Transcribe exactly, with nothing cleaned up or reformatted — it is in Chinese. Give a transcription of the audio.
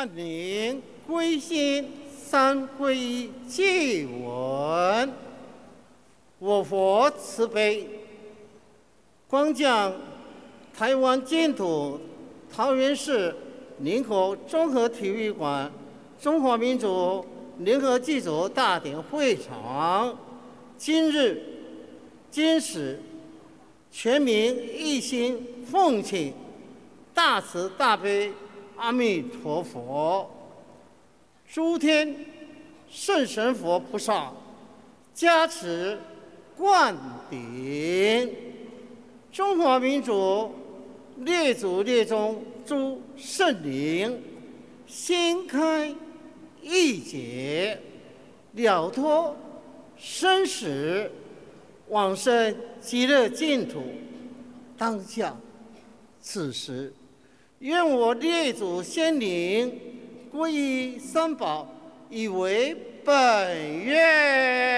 万灵归心，三皈依祭文。我佛慈悲，光降台湾净土桃园市林口综合体育馆中华民族联合祭祖大典会场，今日今时全民一心奉请大慈大悲阿弥陀佛，诸天圣神佛菩萨加持灌顶，中华民族列祖列宗诸圣灵心开意解，了脱生死，往生极乐净土。当下此时，愿我列祖先灵皈依三宝，以为本愿。